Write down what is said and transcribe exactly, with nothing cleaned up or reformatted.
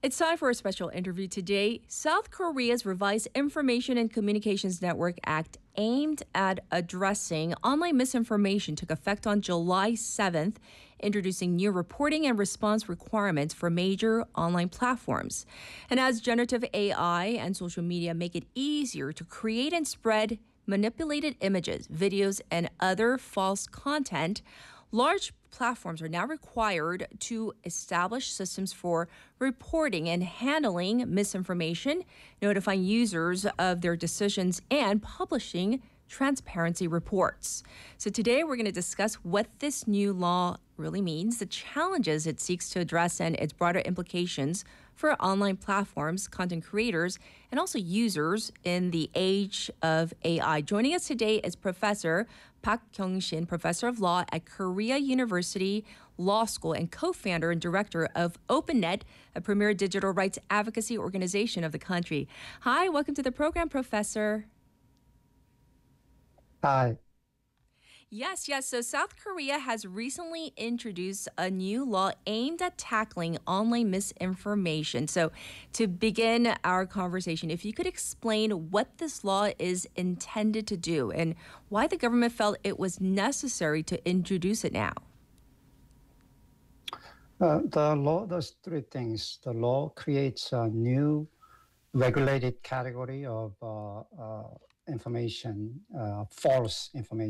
It's time for a special interview today. South Korea's revised Information and Communications Network Act aimed at addressing online misinformation took effect on July seventh, introducing new reporting and response requirements for major online platforms. And as generative A I and social media make it easier to create and spread manipulated images, videos, and other false content, large platforms are now required to establish systems for reporting and handling misinformation, notifying users of their decisions, and publishing transparency reports. So today we're going to discuss what this new law really means, the challenges it seeks to address, and its broader implications for online platforms, content creators, and also users in the age of A I. Joining us today is Professor Park Kyung-shin, Professor of Law at Korea University Law School and co-founder and director of OpenNet, a premier digital rights advocacy organization of the country. Hi, welcome to the program, Professor. Hi. Yes, yes. So South Korea has recently introduced a new law aimed at tackling online misinformation. So to begin our conversation, if you could explain what this law is intended to do and why the government felt it was necessary to introduce it now. Uh, the law does three things. The law creates a new regulated category of uh, uh, information, uh, false information.